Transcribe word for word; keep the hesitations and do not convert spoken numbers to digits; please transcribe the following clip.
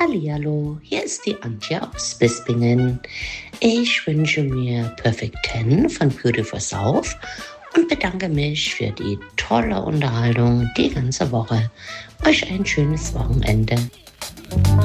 Hallihallo, hier ist die Antje aus Bispingen. Ich wünsche mir Perfect Ten von Beautiful South und bedanke mich für die tolle Unterhaltung die ganze Woche. Euch ein schönes Wochenende.